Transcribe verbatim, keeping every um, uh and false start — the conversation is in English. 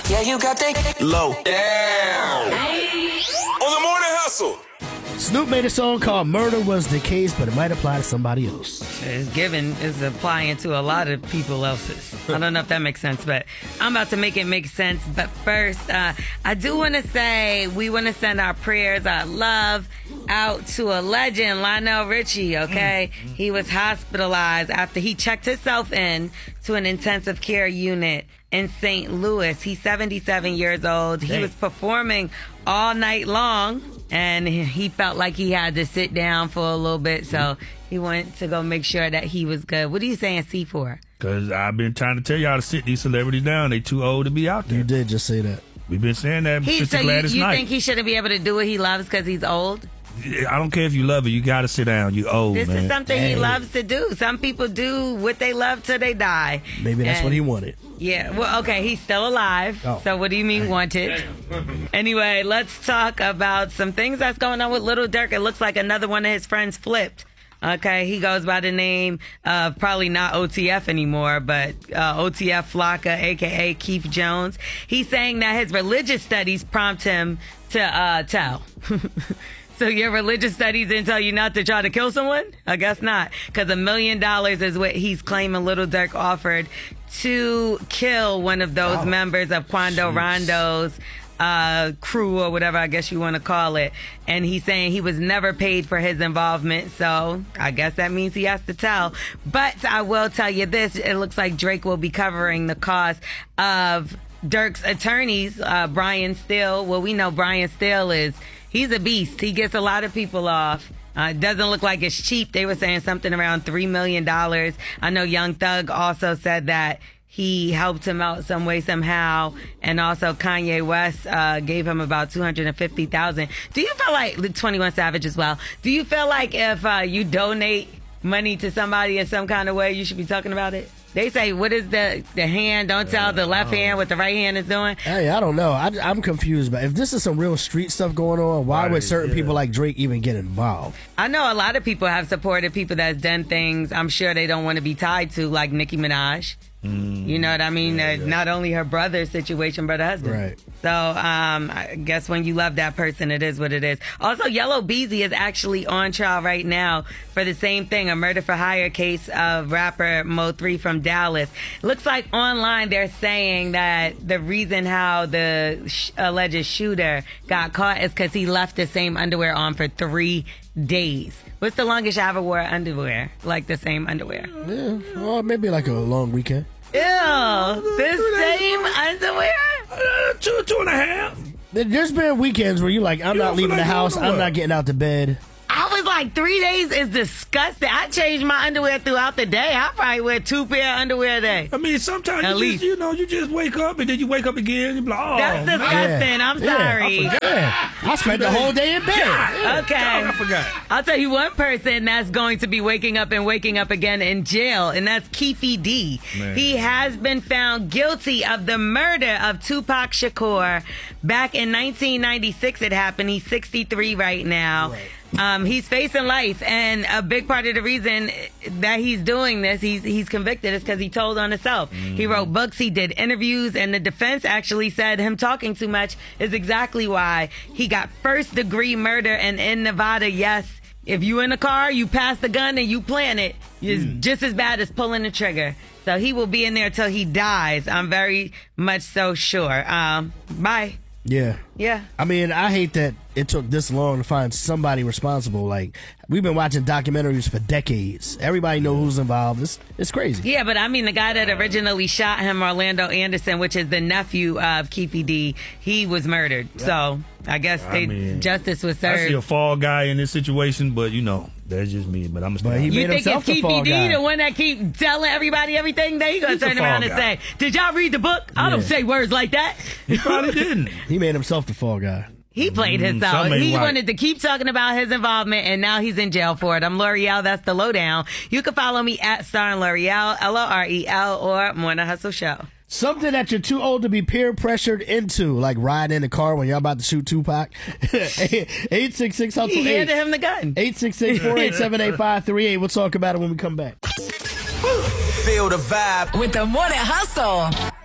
Yeah, you got that low. Damn. On the Morning Hustle. Snoop made a song called Murder Was the Case, but it might apply to somebody else. It's given, it's applying to a lot of people else's. I don't know if that makes sense, but I'm about to make it make sense. But first, uh, I do want to say we want to send our prayers, our love out to a legend, Lionel Richie, okay? Mm-hmm. He was hospitalized after he checked himself in to an intensive care unit in Saint Louis. He's seventy-seven years old. He Dang. was performing all night long, and he felt like he had to sit down for a little bit, so he went to go make sure that he was good. What are you saying C for? Because I've been trying to tell y'all to sit these celebrities down. They too old to be out there. You did just say that. We've been saying that He, since so you, Gladys you Knight. think he shouldn't be able to do what he loves because he's old? I don't care if you love it. You got to sit down. You old, This man. is something Hey. he loves to do. Some people do what they love till they die. Maybe that's And- what he wanted. Yeah, well, okay, he's still alive. Oh. So what do you mean wanted? Anyway, let's talk about some things that's going on with Little Durk. It looks like another one of his friends flipped. Okay, he goes by the name of probably not O T F anymore, but uh, O T F Flocka, a k a. Keith Jones. He's saying that his religious studies prompt him to uh, tell. So your religious studies didn't tell you not to try to kill someone? I guess not, because a million dollars is what he's claiming Little Durk offered to kill one of those Oh. members of Quando Jeez. Rondo's uh, crew, or whatever I guess you want to call it. And he's saying he was never paid for his involvement, so I guess that means he has to tell. But I will tell you this, it looks like Drake will be covering the cost of Durk's attorneys, uh, Brian Steele. Well, we know Brian Steele is, he's a beast. He gets a lot of people off. Uh, it doesn't look like it's cheap. They were saying something around three million dollars. I know Young Thug also said that he helped him out some way, somehow. And also Kanye West uh, gave him about two hundred fifty thousand dollars. Do you feel like, twenty-one Savage as well, do you feel like if uh, you donate money to somebody in some kind of way, you should be talking about it? They say, what is the the hand? Don't tell the left hand what the right hand is doing. Hey, I don't know. I, I'm confused. But if this is some real street stuff going on, why Right, would certain yeah. people like Drake even get involved? I know a lot of people have supported people that's done things I'm sure they don't want to be tied to, like Nicki Minaj. Mm, You know what I mean? yeah, uh, yeah. Not only her brother's situation, but her husband. Right. So um, I guess when you love that person, it is what it is. Also, Yellow Beezy is actually on trial right now for the same thing, a murder for hire case of rapper Mo three from Dallas. Looks like online they're saying that the reason how the sh- alleged shooter got caught is because he left the same underwear on for three days. What's the longest you ever wore underwear? Like the same underwear? Yeah, well, maybe like a long weekend. Ew, the same underwear? Uh, two, two and a half. There- There's been weekends where you're like, I'm You not don't feel leaving like the going house. I'm nowhere. not getting out to bed. I was like, three days is disgusting. I change my underwear throughout the day. I probably wear two pair of underwear a day. I mean, sometimes At you least. just, you know, you just wake up and then you wake up again. You be like, oh, That's man. disgusting. I'm Yeah, sorry. I forgot. Yeah, I spent the whole day in bed. Okay. I forgot. I'll tell you one person that's going to be waking up and waking up again in jail, and that's Keefe D. Man. He has been found guilty of the murder of Tupac Shakur. Back in nineteen ninety-six it happened. He's sixty-three right now. Right. Um, he's facing life, and a big part of the reason that he's doing this, he's he's convicted, is because he told on himself. He wrote books, he did interviews, and the defense actually said him talking too much is exactly why he got first degree murder. And in Nevada, yes, if you in a car, you pass the gun and you plant it, it's just as bad as pulling the trigger. So he will be in there till he dies. I'm very much so sure. Um, bye. Yeah. Yeah. I mean, I hate that it took this long to find somebody responsible. Like, we've been watching documentaries for decades. Everybody knows who's involved. It's, it's crazy. Yeah, but I mean, the guy that originally shot him, Orlando Anderson, which is the nephew of Keefe D, he was murdered. So I guess I they, mean, justice was I see a served. fall guy in this situation, but you know, that's just me. But I'm But gonna he stay. You made think himself it's the Keefe fall D, guy. the one that keep telling everybody everything? Then he gonna He's the turn around fall and guy. say, "Did y'all read the book? I don't Yeah. say words like that." He probably didn't. He made himself the fall guy. He played Mm, himself. some ain't He right. wanted to keep talking about his involvement, and now he's in jail for it. I'm L'Oreal. That's the lowdown. You can follow me at Star and L'Oreal, L O R E L, or Morning Hustle Show. Something that you're too old to be peer pressured into, like riding in the car when you're about to shoot Tupac. eight six six hustle He handed eight. him the gun. eight six six, four eight seven, eight five three eight. We'll talk about it when we come back. Feel the vibe. With the Morning Hustle.